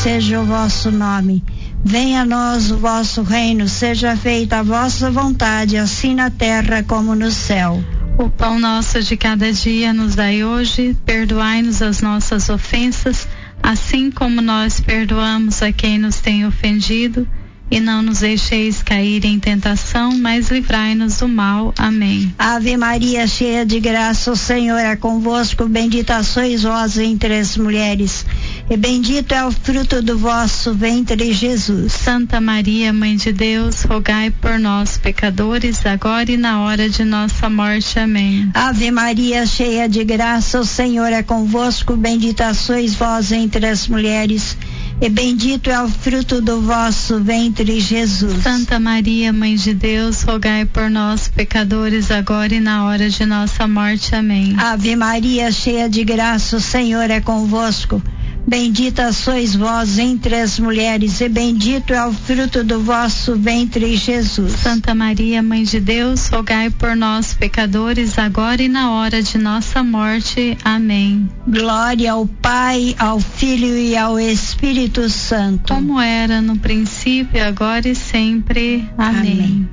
seja o vosso nome. Venha a nós o vosso reino, seja feita a vossa vontade, assim na terra como no céu. O pão nosso de cada dia nos dai hoje, perdoai-nos as nossas ofensas, assim como nós perdoamos a quem nos tem ofendido, e não nos deixeis cair em tentação, mas livrai-nos do mal. Amém. Ave Maria, cheia de graça, o Senhor é convosco, bendita sois vós entre as mulheres, e bendito é o fruto do vosso ventre, Jesus. Santa Maria, Mãe de Deus, rogai por nós, pecadores, agora e na hora de nossa morte. Amém. Ave Maria, cheia de graça, o Senhor é convosco, bendita sois vós entre as mulheres, e bendito é o fruto do vosso ventre, Jesus. Santa Maria, Mãe de Deus, rogai por nós, pecadores, agora e na hora de nossa morte. Amém. Ave Maria, cheia de graça, o Senhor é convosco. Bendita sois vós entre as mulheres, e bendito é o fruto do vosso ventre, Jesus. Santa Maria, Mãe de Deus, rogai por nós, pecadores, agora e na hora de nossa morte. Amém. Glória ao Pai, ao Filho e ao Espírito Santo. Como era no princípio, agora e sempre. Amém.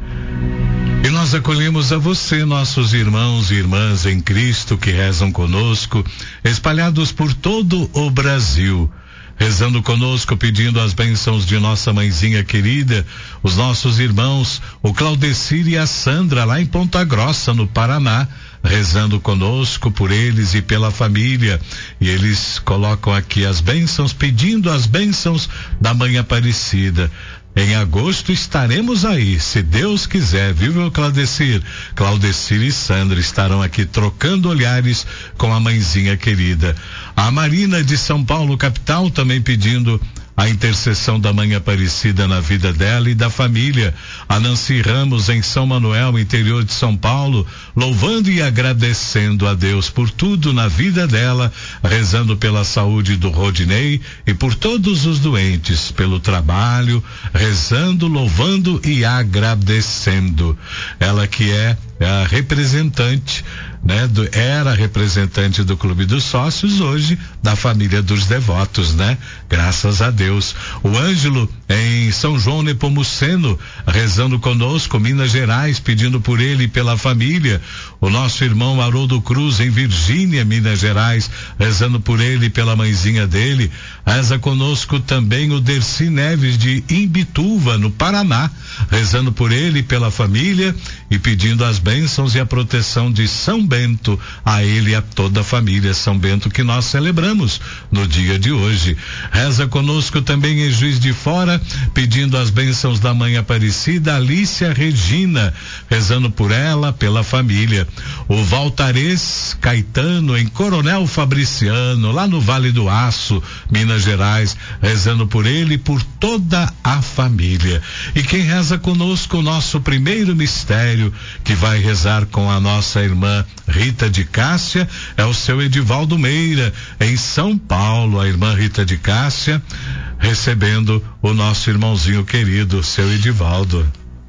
E nós acolhemos a você, nossos irmãos e irmãs em Cristo que rezam conosco, espalhados por todo o Brasil, rezando conosco, pedindo as bênçãos de nossa mãezinha querida, os nossos irmãos, o Claudecir e a Sandra, lá em Ponta Grossa, no Paraná, rezando conosco por eles e pela família. E eles colocam aqui as bênçãos, pedindo as bênçãos da Mãe Aparecida. Em agosto estaremos aí, se Deus quiser, viu, meu Claudecir? Claudecir e Sandra estarão aqui trocando olhares com a mãezinha querida. A Marina de São Paulo, capital, também pedindo a intercessão da Mãe Aparecida na vida dela e da família. A Nancy Ramos, em São Manuel, interior de São Paulo, louvando e agradecendo a Deus por tudo na vida dela, rezando pela saúde do Rodinei e por todos os doentes, pelo trabalho, rezando, louvando e agradecendo. Ela que é a representante, né? Era representante do Clube dos Sócios, hoje da família dos devotos, né? Graças a Deus. O Ângelo em São João Nepomuceno, rezando conosco, Minas Gerais, pedindo por ele e pela família. O nosso irmão Haroldo Cruz em Virgínia, Minas Gerais, rezando por ele e pela mãezinha dele. Reza conosco também o Dercy Neves de Imbituva, no Paraná, rezando por ele e pela família e pedindo as bênçãos e a proteção de São Bento, a ele e a toda a família São Bento que nós celebramos no dia de hoje. Reza conosco também em Juiz de Fora, pedindo as bênçãos da Mãe Aparecida, Alícia Regina, rezando por ela, pela família. O Valtarês Caetano em Coronel Fabriciano, lá no Vale do Aço, Minas Gerais, rezando por ele e por toda a família. E quem reza conosco o nosso primeiro mistério, que vai rezar com a nossa irmã Rita de Cássia, é o seu Edivaldo Meira, em São Paulo. A irmã Rita de Cássia recebendo o nosso irmãozinho querido, seu Edivaldo.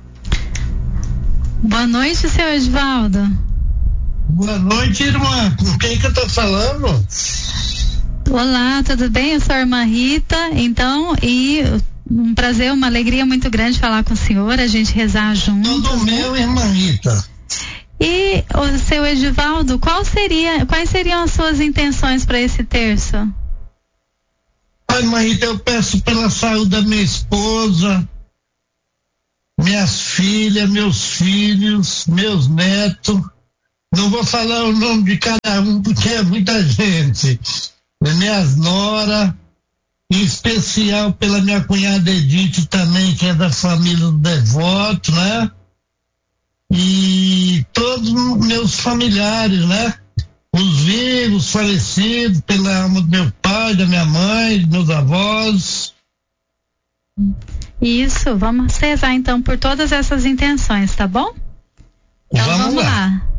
Boa noite, seu Edivaldo. Boa noite, irmã. Com quem que eu tô falando? Olá, tudo bem? Eu sou a irmã Rita, então, e um prazer, uma alegria muito grande falar com o senhor, a gente rezar juntos. Tudo meu, irmã Rita. E o seu Edivaldo, quais seriam as suas intenções para esse terço? Ai, irmã Rita, eu peço pela saúde da minha esposa, minhas filhas, meus filhos, meus netos. Não vou falar o nome de cada um porque é muita gente. Minhas noras, em especial pela minha cunhada Edith também, que é da família do devoto, né? E todos os meus familiares, né? Os vivos, falecidos, pela alma do meu pai, da minha mãe, dos meus avós. Isso, vamos rezar então por todas essas intenções, tá bom? Então vamos lá.